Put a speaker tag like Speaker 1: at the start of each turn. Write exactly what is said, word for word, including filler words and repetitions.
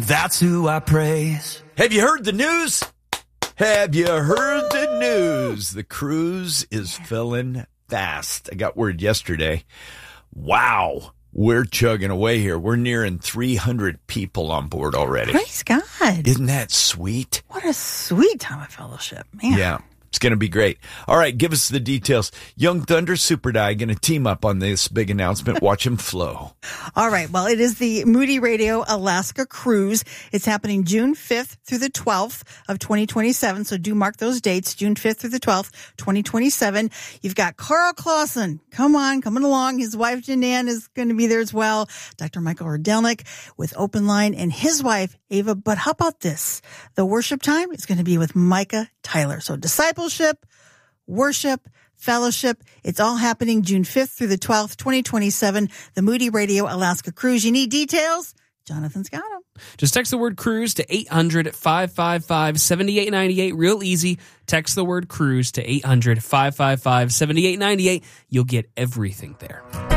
Speaker 1: That's who I praise.
Speaker 2: Have you heard the news? Have you heard the news? The cruise is filling fast. I got word yesterday. Wow. We're chugging away here. We're nearing three hundred people on board already.
Speaker 3: Praise God.
Speaker 2: Isn't that sweet?
Speaker 3: What a sweet time of fellowship, man.
Speaker 2: Yeah. It's going to be great. All right, give us the details. Young Thunder Super Die going to team up on this big announcement. Watch them flow.
Speaker 3: All right. Well, it is the Moody Radio Alaska Cruise. It's happening June fifth through the twelfth of twenty twenty-seven. So do mark those dates, June fifth through the twelfth, twenty twenty-seven. You've got Carl Clausen. Come on, coming along. His wife, Janan, is going to be there as well. Doctor Michael Rodelnik with Open Line and his wife, Ava. But how about this? The worship time is going to be with Micah Tyler. So discipleship, worship, fellowship. It's all happening June fifth through the twelfth, twenty twenty-seven. The Moody Radio Alaska Cruise. You need details? Jonathan's got them.
Speaker 4: Just text the word cruise to eight hundred, five five five, seven eight nine eight. Real easy. Text the word cruise to eight hundred, five five five, seven eight nine eight. You'll get everything there.